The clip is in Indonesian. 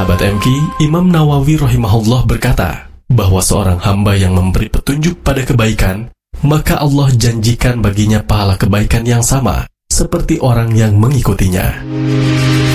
Sahabat MQ, Imam Nawawi rahimahullah berkata, bahwa seorang hamba yang memberi petunjuk pada kebaikan, maka Allah janjikan baginya pahala kebaikan yang sama, seperti orang yang mengikutinya.